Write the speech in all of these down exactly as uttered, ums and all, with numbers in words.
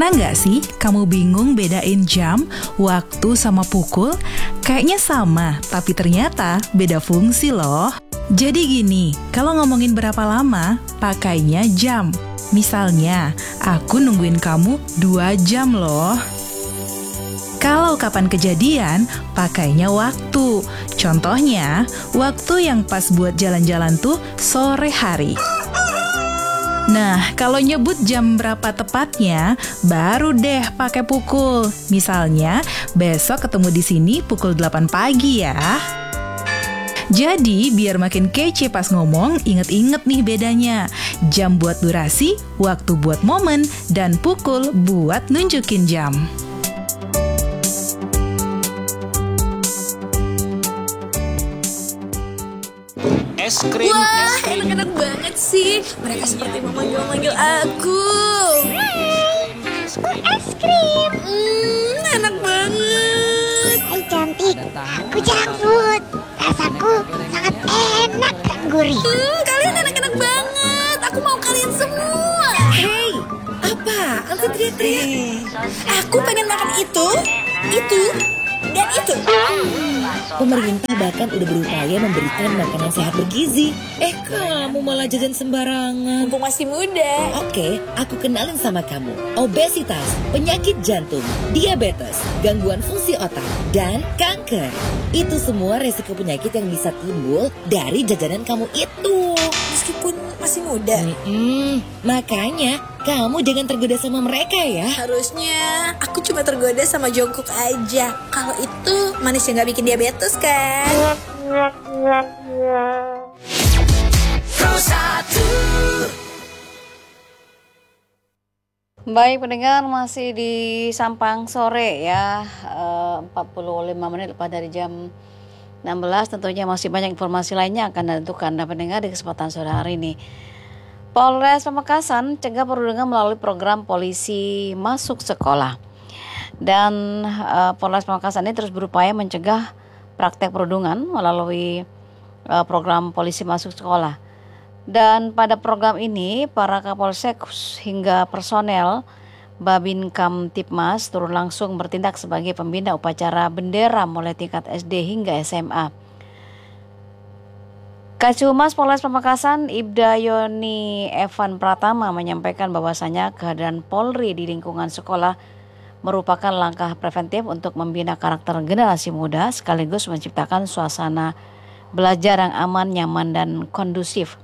Pernah nggak sih kamu bingung bedain jam, waktu sama pukul? Kayaknya sama, tapi ternyata beda fungsi loh. Jadi gini, kalau ngomongin berapa lama, pakainya jam. Misalnya, aku nungguin kamu dua jam loh. Kalau kapan kejadian, pakainya waktu. Contohnya, waktu yang pas buat jalan-jalan tuh sore hari. Nah, kalau nyebut jam berapa tepatnya, baru deh pakai pukul. Misalnya, besok ketemu di sini pukul delapan pagi ya. Jadi, biar makin kece pas ngomong, inget-inget nih bedanya. Jam buat durasi, waktu buat momen, dan pukul buat nunjukin jam. Es krim, Wah, es krim. enak-enak banget sih. Mereka seperti memanggil-manggil aku. Es krim. Hmm, enak banget. Hai cantik, aku janggut. Rasaku sangat enak dan gurih. Hmm, kalian enak-enak banget. Aku mau kalian semua. Hei, apa? Aku teriak-teriak. Aku pengen makan itu, itu, dan itu. Pemerintah bahkan udah berupaya memberikan makanan sehat bergizi. Eh, kamu malah jajan sembarangan. Mumpung masih muda. Oke, aku kenalin sama kamu. Obesitas, penyakit jantung, diabetes, gangguan fungsi otak, dan kanker. Itu semua resiko penyakit yang bisa timbul dari jajanan kamu itu. Meskipun masih muda. Mm-mm. Makanya, kamu jangan tergoda sama mereka ya. Harusnya aku cuma tergoda sama Jungkook aja. Kalau itu manis yang gak bikin diabetes kan? Baik pendengar, masih di Sampang Sore ya, eh, empat puluh lima menit lepas dari jam enam belas. Tentunya masih banyak informasi lainnya akan ditentukan Anda pendengar di kesempatan sore hari ini. Polres Pamekasan cegah perundungan melalui program polisi masuk sekolah. Dan uh, Polres Pamekasan ini terus berupaya mencegah praktek perundungan melalui uh, program polisi masuk sekolah. Dan pada program ini para Kapolsek hingga personel Babin Kamtipmas turun langsung bertindak sebagai pembina upacara bendera mulai tingkat S D hingga S M A. Kasih Polres Pamekasan Ibda Yoni Evan Pratama menyampaikan bahwasanya kehadiran Polri di lingkungan sekolah merupakan langkah preventif untuk membina karakter generasi muda sekaligus menciptakan suasana belajar yang aman, nyaman, dan kondusif.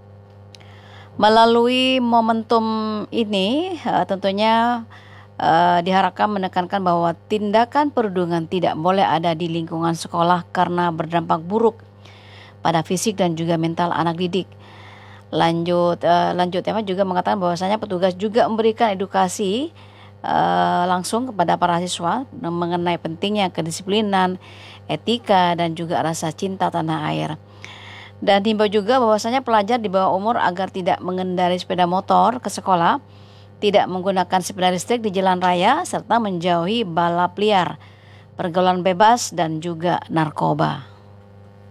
Melalui momentum ini tentunya uh, diharapkan menekankan bahwa tindakan perundungan tidak boleh ada di lingkungan sekolah karena berdampak buruk pada fisik dan juga mental anak didik. Lanjut uh, lanjut Emma juga mengatakan bahwasanya petugas juga memberikan edukasi uh, langsung kepada para siswa mengenai pentingnya kedisiplinan, etika, dan juga rasa cinta tanah air. Dan himbau juga bahwasanya pelajar di bawah umur agar tidak mengendarai sepeda motor ke sekolah, tidak menggunakan sepeda listrik di jalan raya, serta menjauhi balap liar, pergaulan bebas, dan juga narkoba.